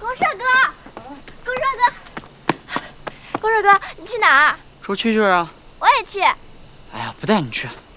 帅哥，狗帅哥，狗帅哥，你去哪儿？ 说蛐蛐啊。 我也去。 哎呀，不带你去，